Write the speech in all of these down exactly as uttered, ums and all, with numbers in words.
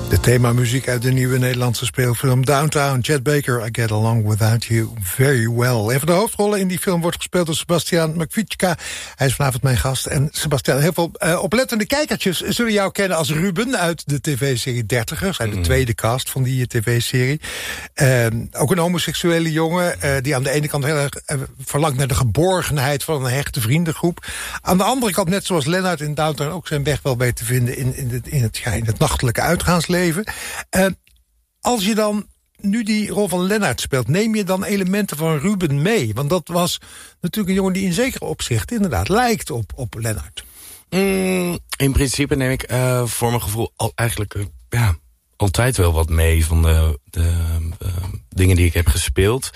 De themamuziek uit de nieuwe Nederlandse speelfilm Downtown. Chet Baker, I Get Along Without You Very Well. Een van de hoofdrollen in die film wordt gespeeld door Sebastian Makwitschka. Hij is vanavond mijn gast. En Sebastian, heel veel uh, oplettende kijkertjes zullen jou kennen als Ruben uit de tv-serie Dertigers. Uit de tweede cast van die tv-serie. Uh, ook een homoseksuele jongen uh, die aan de ene kant heel erg uh, verlangt naar de geborgenheid van een hechte vriendengroep. Aan de andere kant, net zoals Lennart in Downtown, ook zijn weg wel weet te vinden in, in, het, in, het, ja, in het nachtelijke uitgaansleven. Uh, als je dan nu die rol van Lennart speelt, neem je dan elementen van Ruben mee? Want dat was natuurlijk een jongen die in zekere opzicht inderdaad lijkt op, op Lennart. Mm, in principe neem ik uh, voor mijn gevoel al, eigenlijk uh, ja, altijd wel wat mee van de, de uh, dingen die ik heb gespeeld.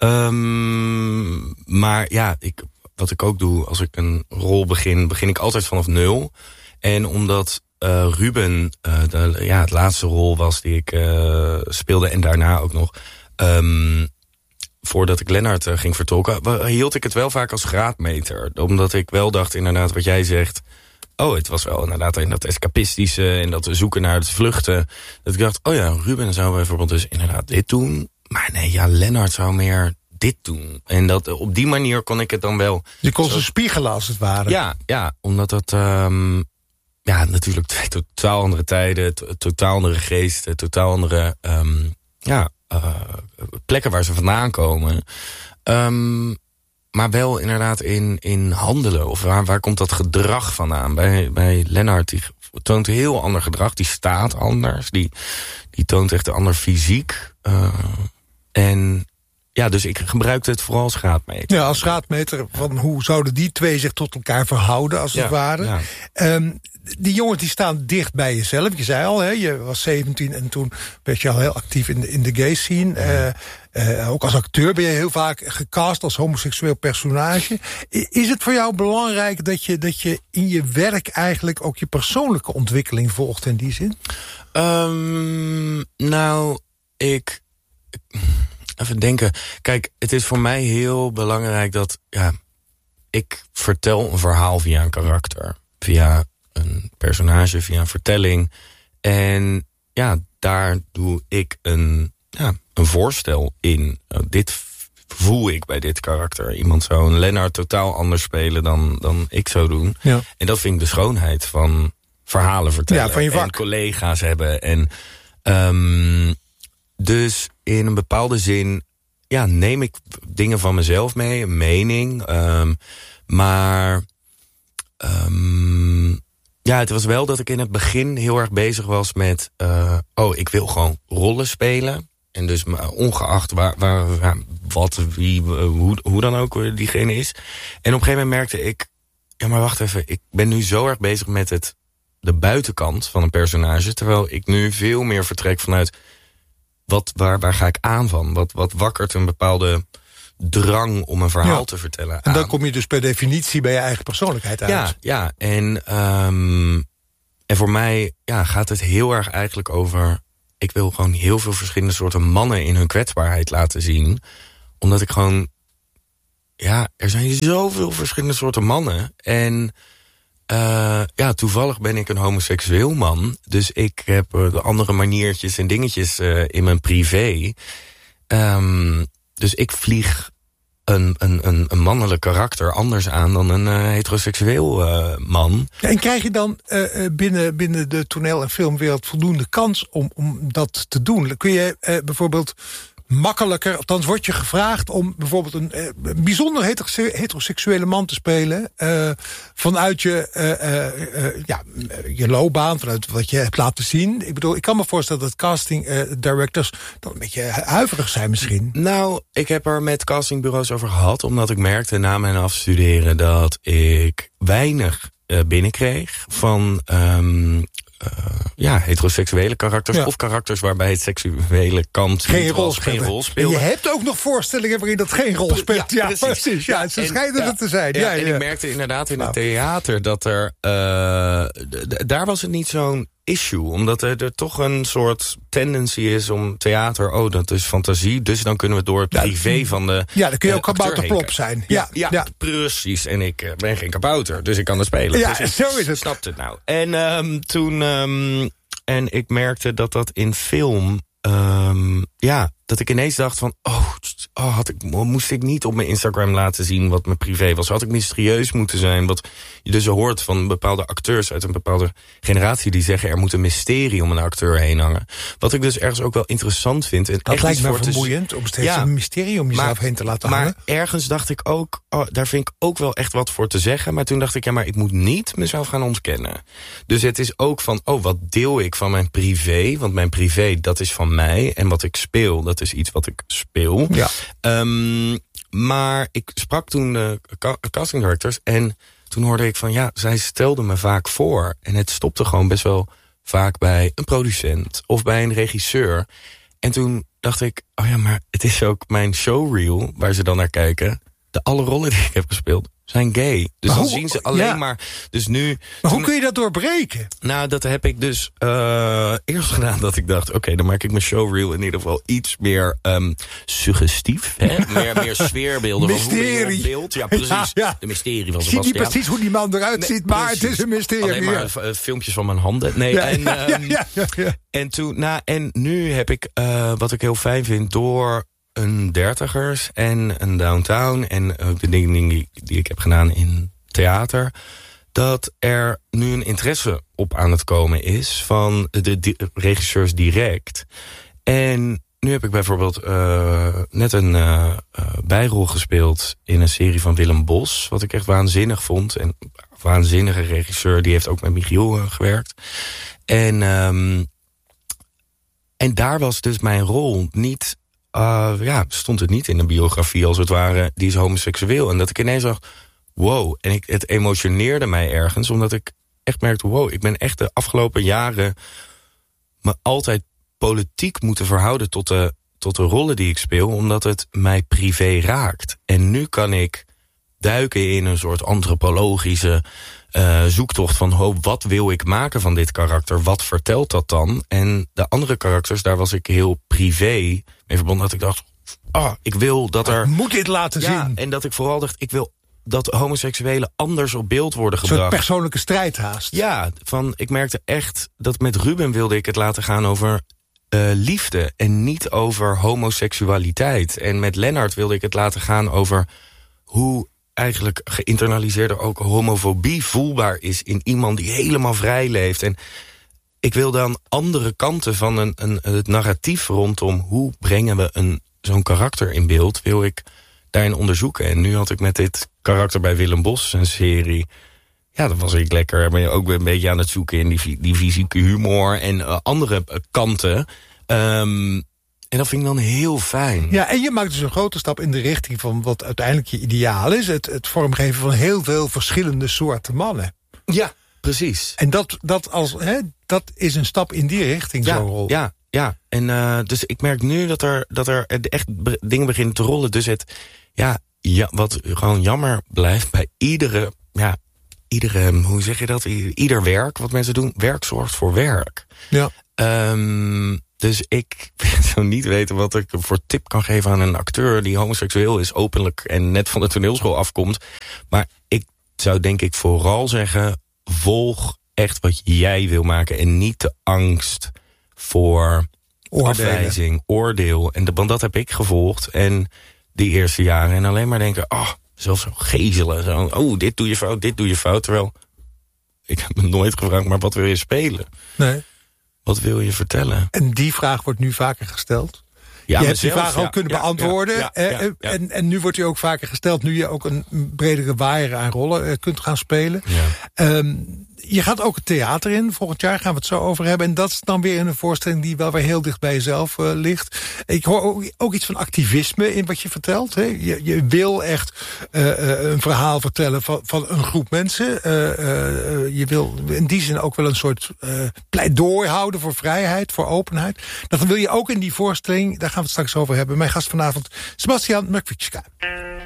Um, maar ja, ik, wat ik ook doe als ik een rol begin, begin ik altijd vanaf nul. En omdat Uh, Ruben, uh, de, ja, het laatste rol was die ik uh, speelde en daarna ook nog, um, voordat ik Lennart uh, ging vertolken, hield ik het wel vaak als graadmeter. Omdat ik wel dacht, inderdaad, wat jij zegt, oh, het was wel inderdaad in dat escapistische en dat zoeken naar het vluchten. Dat ik dacht, oh ja, Ruben zou bijvoorbeeld dus inderdaad dit doen. Maar nee, ja, Lennart zou meer dit doen. En dat, op die manier kon ik het dan wel. Je kon ze spiegelen als het ware. Ja, ja, omdat dat Um, ja, natuurlijk twee totaal andere tijden, to- totaal andere geesten, totaal andere um, ja, uh, plekken waar ze vandaan komen. Um, maar wel inderdaad in, in handelen. Of waar, waar komt dat gedrag vandaan? Bij, bij Lennart, die toont een heel ander gedrag. Die staat anders. Die, die toont echt een ander fysiek. Uh, en ja, dus ik gebruikte het vooral als graadmeter. Ja, als graadmeter van hoe zouden die twee zich tot elkaar verhouden, als het ja, ware. Ja. Um, die jongens die staan dicht bij jezelf. Je zei al, hè, je was zeventien en toen werd je al heel actief in de, in de gay scene. Ja. Uh, uh, ook als acteur ben je heel vaak gecast als homoseksueel personage. Is het voor jou belangrijk dat je, dat je in je werk eigenlijk ook je persoonlijke ontwikkeling volgt in die zin? Um, nou, ik... Even denken. Kijk, het is voor mij heel belangrijk dat, ja, ik vertel een verhaal via een karakter. Via een personage, via een vertelling. En ja, daar doe ik een, ja, een voorstel in. Uh, dit voel ik bij dit karakter. Iemand zou een Lennart totaal anders spelen dan, dan ik zou doen. Ja. En dat vind ik de schoonheid van verhalen vertellen. Ja, van je vak. En collega's hebben. En um, dus in een bepaalde zin, ja, neem ik dingen van mezelf mee, een mening. Um, maar um, ja, het was wel dat ik in het begin heel erg bezig was met, uh, oh, ik wil gewoon rollen spelen. En dus ongeacht waar, waar, waar wat, wie, hoe, hoe dan ook diegene is. En op een gegeven moment merkte ik, ja, maar wacht even, ik ben nu zo erg bezig met het, de buitenkant van een personage, terwijl ik nu veel meer vertrek vanuit, Wat, waar, waar ga ik aan van? Wat, wat wakkert een bepaalde drang om een verhaal ja. te vertellen aan? En dan kom je dus per definitie bij je eigen persoonlijkheid uit. Ja, ja. En, um, en voor mij ja, gaat het heel erg eigenlijk over, ik wil gewoon heel veel verschillende soorten mannen in hun kwetsbaarheid laten zien. Omdat ik gewoon, ja, er zijn zoveel verschillende soorten mannen. En Uh, ja, toevallig ben ik een homoseksueel man. Dus ik heb uh, de andere maniertjes en dingetjes uh, in mijn privé. Um, dus ik vlieg een, een, een, een mannelijk karakter anders aan dan een uh, heteroseksueel uh, man. Ja, en krijg je dan uh, binnen, binnen de toneel- en filmwereld voldoende kans om, om dat te doen? Kun je uh, bijvoorbeeld makkelijker, althans wordt je gevraagd om bijvoorbeeld een, eh, een bijzonder heteroseksuele man te spelen, uh, vanuit je, uh, uh, uh, ja, je loopbaan, vanuit wat je hebt laten zien. Ik bedoel, ik kan me voorstellen dat casting uh, directors dan een beetje huiverig zijn misschien. Nou, ik heb er met castingbureaus over gehad, omdat ik merkte na mijn afstuderen dat ik weinig uh, binnenkreeg van Um, Uh, ja, heteroseksuele karakters, ja, of karakters waarbij het seksuele kant geen rol, geen rol speelde. En je hebt ook nog voorstellingen waarin dat geen rol speelt. Ja, ja precies. precies. Ja, ze schijnen het te zijn. Ja, ja, ja, en ja. ik merkte inderdaad in het theater dat er Uh, d- daar was het niet zo'n issue, omdat er, er toch een soort tendency is om theater, oh, dat is fantasie, dus dan kunnen we door het privé ja, van de Ja, dan kun je ook uh, kabouterplop zijn. Ja, ja, ja, ja, precies. En ik uh, ben geen kabouter, dus ik kan het spelen. Ja, dus zo is het. Snapt het nou. En um, toen Um, en ik merkte dat dat in film... Um, ja, dat ik ineens dacht van... oh, oh had ik, moest ik niet op mijn Instagram laten zien wat mijn privé was. Had ik mysterieus moeten zijn. Wat je dus hoort van bepaalde acteurs uit een bepaalde generatie... die zeggen er moet een mysterie om een acteur heen hangen. Wat ik dus ergens ook wel interessant vind. En dat echt lijkt me voor vermoeiend om steeds ja, een mysterie om jezelf maar, heen te laten maar hangen. Maar ergens dacht ik ook... Oh, daar vind ik ook wel echt wat voor te zeggen. Maar toen dacht ik, ja, maar ik moet niet mezelf gaan ontkennen. Dus het is ook van, oh, wat deel ik van mijn privé? Want mijn privé, dat is van mij. En wat ik speel, dat is iets wat ik speel. Ja. Um, maar ik sprak toen de casting directors en toen hoorde ik van ja, zij stelden me vaak voor. En het stopte gewoon best wel vaak bij een producent of bij een regisseur. En toen dacht ik, oh ja, maar het is ook mijn showreel waar ze dan naar kijken. De alle rollen die ik heb gespeeld zijn gay. Dus maar dan hoe, zien ze alleen ja. maar... Dus nu, maar toen, hoe kun je dat doorbreken? Nou, dat heb ik dus uh, eerst gedaan dat ik dacht... oké, okay, dan maak ik mijn showreel in ieder geval iets meer um, suggestief. Hè? meer, meer sfeerbeelden. Mysterie. Van beeld. Ja, precies. Ja, ja. De mysterie van Sebastiaan. Ik zie niet precies hoe die man eruit nee, ziet, maar precies. Het is een mysterie. Alleen maar ja. filmpjes van mijn handen. Nee, ja, en, ja, um, ja, ja, ja. en, toen, nou, en nu heb ik, uh, wat ik heel fijn vind... door een dertigers en een downtown... en ook de dingen die, die ik heb gedaan in theater... dat er nu een interesse op aan het komen is... van de, de regisseurs direct. En nu heb ik bijvoorbeeld uh, net een uh, uh, bijrol gespeeld... in een serie van Willem Bos, wat ik echt waanzinnig vond. En een waanzinnige regisseur, die heeft ook met Michiel uh, gewerkt. En, um, en daar was dus mijn rol niet... Uh, ja, stond het niet in een biografie als het ware... die is homoseksueel. En dat ik ineens dacht... wow, en ik, het emotioneerde mij ergens... omdat ik echt merkte, wow, ik ben echt de afgelopen jaren... me altijd politiek moeten verhouden tot de, tot de rollen die ik speel... omdat het mij privé raakt. En nu kan ik duiken in een soort antropologische uh, zoektocht... van, oh, wat wil ik maken van dit karakter? Wat vertelt dat dan? En de andere karakters, daar was ik heel privé mee verbonden... dat ik dacht, ah, ik wil dat er... Ik moet dit laten ja, zien. En dat ik vooral dacht, ik wil... dat homoseksuelen anders op beeld worden gebracht. Een soort persoonlijke strijd haast. Ja, van, ik merkte echt dat met Ruben wilde ik het laten gaan over uh, liefde... en niet over homoseksualiteit. En met Lennart wilde ik het laten gaan over... hoe eigenlijk geïnternaliseerde ook homofobie voelbaar is... in iemand die helemaal vrij leeft. En ik wil dan andere kanten van een, een, het narratief rondom... hoe brengen we een zo'n karakter in beeld, wil ik... daarin onderzoeken. En nu had ik met dit karakter bij Willem Bos een serie... ja, dan was ik lekker ben je ook een beetje aan het zoeken... in die, die fysieke humor en uh, andere uh, kanten. Um, en dat vind ik dan heel fijn. Ja, en je maakt dus een grote stap in de richting... van wat uiteindelijk je ideaal is. Het, het vormgeven van heel veel verschillende soorten mannen. Ja, precies. En dat, dat, als, hè, dat is een stap in die richting, ja, zo'n rol. Ja, ja. En uh, dus ik merk nu dat er, dat er echt dingen beginnen te rollen. Dus het, ja, ja, wat gewoon jammer blijft bij iedere, ja, iedere, hoe zeg je dat? Ieder werk wat mensen doen, werk zorgt voor werk. Ja. Um, dus ik zou niet weten wat ik voor tip kan geven aan een acteur die homoseksueel is, openlijk en net van de toneelschool afkomt. Maar ik zou denk ik vooral zeggen, volg echt wat jij wil maken en niet de angst voor Oordelen. afwijzing, oordeel. En de, want dat heb ik gevolgd en die eerste jaren. En alleen maar denken, oh, zelfs zo gezelen. Zo, oh, dit doe je fout, dit doe je fout. Terwijl, ik heb me nooit gevraagd, maar wat wil je spelen? Nee. Wat wil je vertellen? En die vraag wordt nu vaker gesteld. Ja, je hebt die vraag ja, ook kunnen ja, beantwoorden. Ja, ja, ja, ja. En, en nu wordt die ook vaker gesteld... nu je ook een bredere waaier aan rollen kunt gaan spelen. Ja. Um, je gaat ook het theater in. Volgend jaar gaan we het zo over hebben. En dat is dan weer een voorstelling die wel weer heel dicht bij jezelf uh, ligt. Ik hoor ook, ook iets van activisme in wat je vertelt. Hè? Je, je wil echt uh, uh, een verhaal vertellen van, van een groep mensen. Uh, uh, je wil in die zin ook wel een soort uh, pleidooi houden voor vrijheid, voor openheid. Dat wil je ook in die voorstelling. Daar gaan we het straks over hebben. Mijn gast vanavond, Sebastiaan Mrkvička.